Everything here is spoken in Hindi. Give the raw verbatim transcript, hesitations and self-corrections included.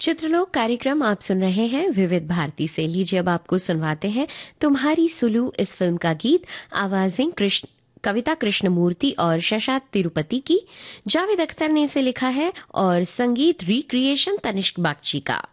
चित्रलोक कार्यक्रम आप सुन रहे हैं विविध भारती से। लीजिए अब आपको सुनवाते हैं तुम्हारी सुलू इस फिल्म का गीत। आवाजें कृष्ण कविता कृष्णमूर्ति और शशांक तिरुपति की। जावेद अख्तर ने इसे लिखा है और संगीत रिक्रिएशन तनिष्क बागची का।